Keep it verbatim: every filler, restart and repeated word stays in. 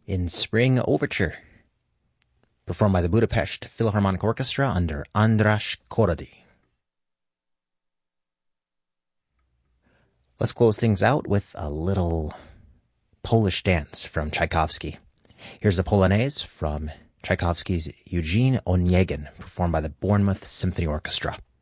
in Spring Overture, performed by the Budapest Philharmonic Orchestra under András Korady. Let's close things out with a little Polish dance from Tchaikovsky. Here's the Polonaise from Tchaikovsky's Eugene Onegin, performed by the Bournemouth Symphony Orchestra.